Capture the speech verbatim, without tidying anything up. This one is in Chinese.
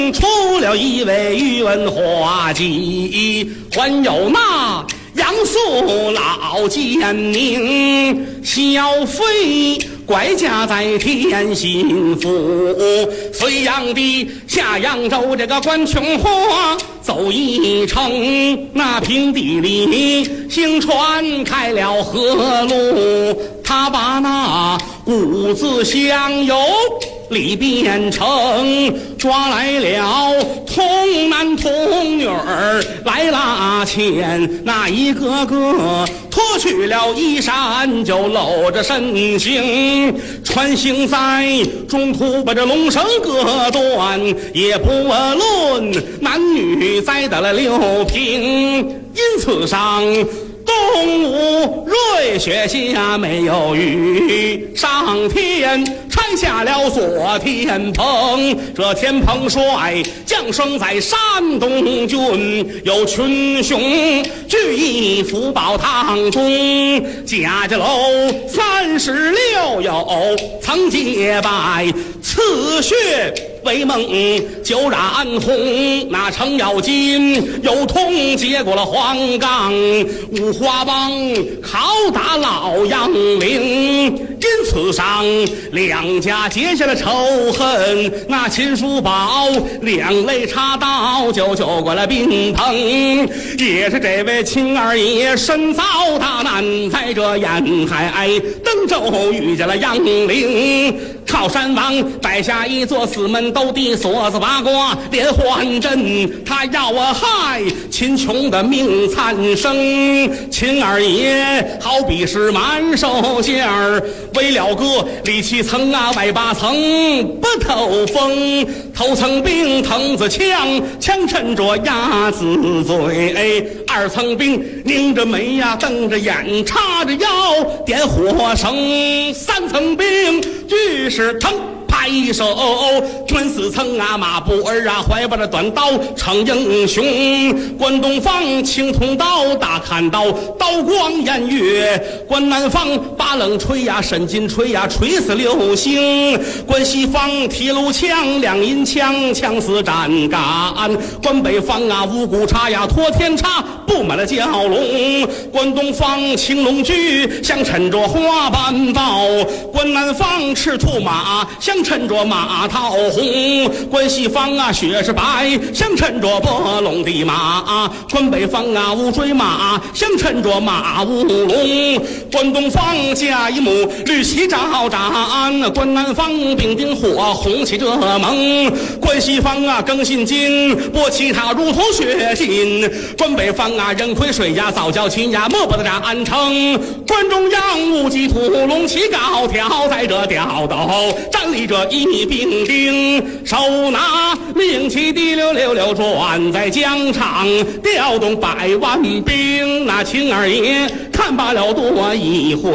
出了一位宇文化及，还有那杨素老奸佞，小妃拐嫁在天心府，隋炀帝下扬州，这个关琼花走一程，那平地里行船开了河路，他把那五子相由里变成，抓来了童男童女儿来拉牵，那一个个脱去了衣衫就露着身形，穿行在中途把这龙绳割断，也不论男女栽得了六平，因此上东吴瑞雪下没有雨，上天拆下了锁天棚，这天蓬帅降生在山东郡，有群雄聚义福宝堂中，贾家楼三十六友曾结拜，刺血为梦酒染红，那程咬金有通结过了黄冈，五花帮拷打老杨凌，因此上两家结下了仇恨，那秦叔宝两肋插刀就救过了宾朋，也是这位秦二爷身遭大难，在这沿海登州遇见了杨凌，靠山王摆下一座四门斗地锁子八卦连环阵，他要我害秦琼的命惨生，秦二爷好比是满手馅儿，为了个里七层啊外八层不透风，头层兵藤子枪，枪趁着鸭子嘴，二层兵拧着眉呀瞪着眼插着腰点火绳，三层兵俱是腾拍手，转四层啊马步儿啊怀抱着短刀逞英雄，关东方青铜刀大砍刀刀光偃月，关南方八冷锤呀沈金锤呀锤死六星，关西方铁路枪两银枪枪死斩杆，关北方啊五谷叉呀托天叉布满了蛟龙，关东方青龙驹相衬着花斑豹，关南方赤兔马相衬着马桃红，关西方啊雪是白相衬着波龙的马，关北方啊乌骓马相衬着马乌龙，关东方驾一母绿旗招展，关南方兵丁火红旗这盟，关西方啊更信金波其他如同血浸，关北方啊人亏水呀早教秦呀莫不得战城，关中央无忌土龙旗高挑，在这吊斗站立着一兵丁，手拿令旗滴溜溜溜转在疆场，调动百万兵，那秦二爷看罢了多一回。